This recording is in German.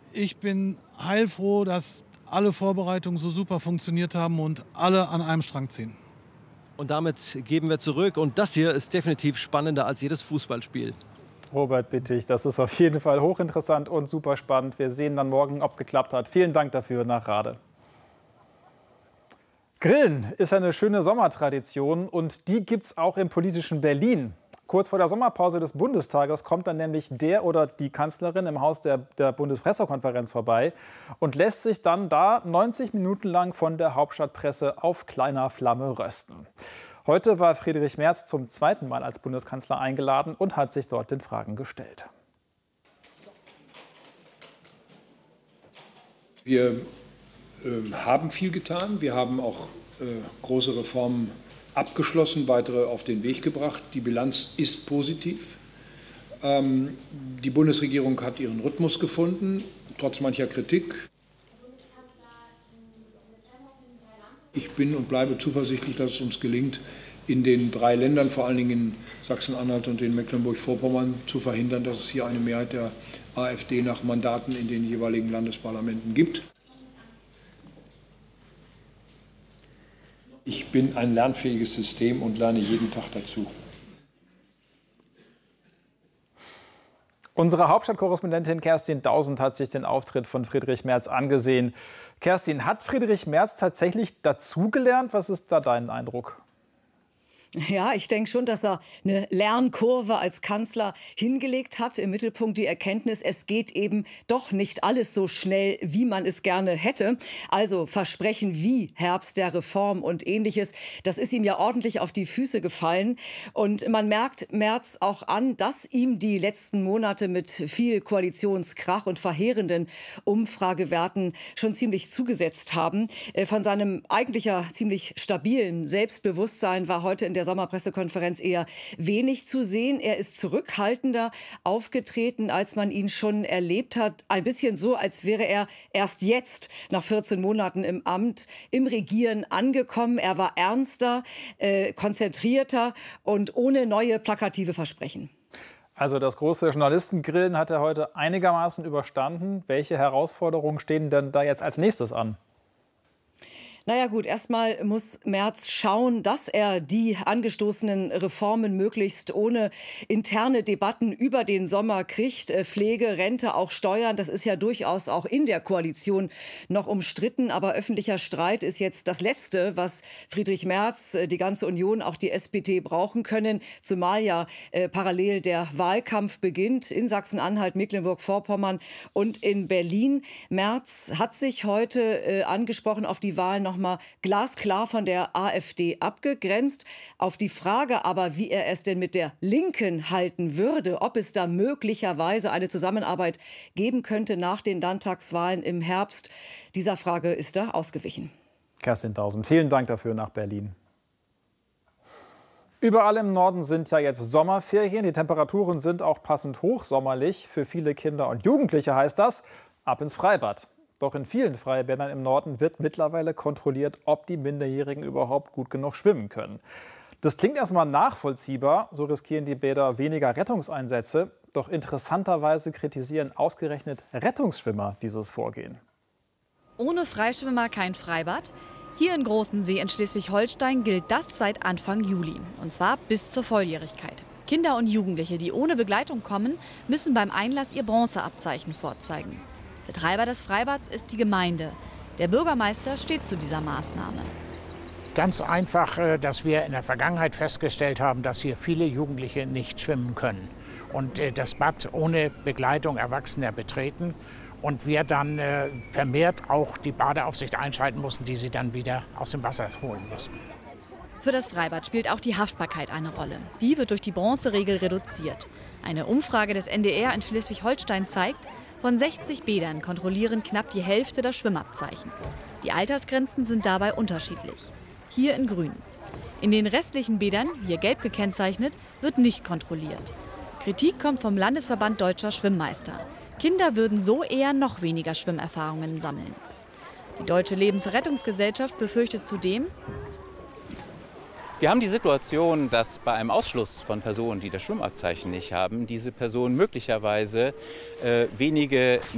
Ich bin heilfroh, dass alle Vorbereitungen so super funktioniert haben und alle an einem Strang ziehen. Und damit geben wir zurück. Und das hier ist definitiv spannender als jedes Fußballspiel. Robert Bittig, das ist auf jeden Fall hochinteressant und super spannend. Wir sehen dann morgen, ob es geklappt hat. Vielen Dank dafür nach Rade. Grillen ist eine schöne Sommertradition und die gibt es auch im politischen Berlin. Kurz vor der Sommerpause des Bundestages kommt dann nämlich der oder die Kanzlerin im Haus der Bundespressekonferenz vorbei und lässt sich dann da 90 Minuten lang von der Hauptstadtpresse auf kleiner Flamme rösten. Heute war Friedrich Merz zum zweiten Mal als Bundeskanzler eingeladen und hat sich dort den Fragen gestellt. Wir haben viel getan. Wir haben auch große Reformen abgeschlossen, weitere auf den Weg gebracht. Die Bilanz ist positiv. Die Bundesregierung hat ihren Rhythmus gefunden, trotz mancher Kritik. Ich bin und bleibe zuversichtlich, dass es uns gelingt, in den 3 Ländern, vor allen Dingen in Sachsen-Anhalt und in Mecklenburg-Vorpommern, zu verhindern, dass es hier eine Mehrheit der AfD nach Mandaten in den jeweiligen Landesparlamenten gibt. Ich bin ein lernfähiges System und lerne jeden Tag dazu. Unsere Hauptstadtkorrespondentin Kerstin Dausend hat sich den Auftritt von Friedrich Merz angesehen. Kerstin, hat Friedrich Merz tatsächlich dazugelernt? Was ist da dein Eindruck? Ja, ich denke schon, dass er eine Lernkurve als Kanzler hingelegt hat. Im Mittelpunkt die Erkenntnis, es geht eben doch nicht alles so schnell, wie man es gerne hätte. Also Versprechen wie Herbst der Reform und Ähnliches, das ist ihm ja ordentlich auf die Füße gefallen. Und man merkt Merz auch an, dass ihm die letzten Monate mit viel Koalitionskrach und verheerenden Umfragewerten schon ziemlich zugesetzt haben. Von seinem eigentlich ja ziemlich stabilen Selbstbewusstsein war heute in der Sommerpressekonferenz eher wenig zu sehen. Er ist zurückhaltender aufgetreten, als man ihn schon erlebt hat. Ein bisschen so, als wäre er erst jetzt, nach 14 Monaten im Amt, im Regieren angekommen. Er war ernster, konzentrierter und ohne neue plakative Versprechen. Also das große Journalistengrillen hat er heute einigermaßen überstanden. Welche Herausforderungen stehen denn da jetzt als nächstes an? Naja gut, erstmal muss Merz schauen, dass er die angestoßenen Reformen möglichst ohne interne Debatten über den Sommer kriegt. Pflege, Rente, auch Steuern, das ist ja durchaus auch in der Koalition noch umstritten. Aber öffentlicher Streit ist jetzt das Letzte, was Friedrich Merz, die ganze Union, auch die SPD brauchen können. Zumal ja parallel der Wahlkampf beginnt in Sachsen-Anhalt, Mecklenburg-Vorpommern und in Berlin. Merz hat sich heute angesprochen auf die Wahlen noch mal glasklar von der AfD abgegrenzt. Auf die Frage aber, wie er es denn mit der Linken halten würde, ob es da möglicherweise eine Zusammenarbeit geben könnte nach den Landtagswahlen im Herbst, dieser Frage ist er ausgewichen. Kerstin Dausend, vielen Dank dafür nach Berlin. Überall im Norden sind ja jetzt Sommerferien. Die Temperaturen sind auch passend hochsommerlich. Für viele Kinder und Jugendliche heißt das, ab ins Freibad. Doch in vielen Freibädern im Norden wird mittlerweile kontrolliert, ob die Minderjährigen überhaupt gut genug schwimmen können. Das klingt erstmal nachvollziehbar, so riskieren die Bäder weniger Rettungseinsätze. Doch interessanterweise kritisieren ausgerechnet Rettungsschwimmer dieses Vorgehen. Ohne Freischwimmer kein Freibad? Hier in Großensee in Schleswig-Holstein gilt das seit Anfang Juli. Und zwar bis zur Volljährigkeit. Kinder und Jugendliche, die ohne Begleitung kommen, müssen beim Einlass ihr Bronzeabzeichen vorzeigen. Betreiber des Freibads ist die Gemeinde. Der Bürgermeister steht zu dieser Maßnahme. Ganz einfach, dass wir in der Vergangenheit festgestellt haben, dass hier viele Jugendliche nicht schwimmen können. Und das Bad ohne Begleitung Erwachsener betreten. Und wir dann vermehrt auch die Badeaufsicht einschalten mussten, die sie dann wieder aus dem Wasser holen mussten. Für das Freibad spielt auch die Haftbarkeit eine Rolle. Die wird durch die Bronzeregel reduziert. Eine Umfrage des NDR in Schleswig-Holstein zeigt, von 60 Bädern kontrollieren knapp die Hälfte das Schwimmabzeichen. Die Altersgrenzen sind dabei unterschiedlich. Hier in grün. In den restlichen Bädern, hier gelb gekennzeichnet, wird nicht kontrolliert. Kritik kommt vom Landesverband Deutscher Schwimmmeister. Kinder würden so eher noch weniger Schwimmerfahrungen sammeln. Die Deutsche Lebensrettungsgesellschaft befürchtet zudem: Wir haben die Situation, dass bei einem Ausschluss von Personen, die das Schwimmabzeichen nicht haben, diese Personen möglicherweise wenige